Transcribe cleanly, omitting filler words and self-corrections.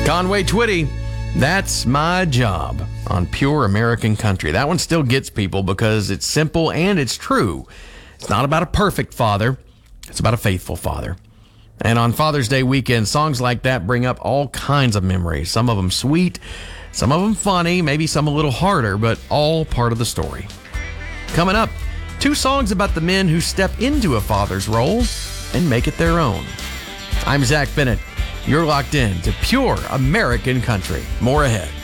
Conway Twitty, That's My Job on Pure American Country. That one still gets people because it's simple and it's true. It's not about a perfect father. It's about a faithful father. And on Father's Day weekend, songs like that bring up all kinds of memories. Some of them sweet, some of them funny, maybe some a little harder, but all part of the story. Coming up, 2 songs about the men who step into a father's role and make it their own. I'm Zach Bennett. You're locked in to Pure American Country. More ahead.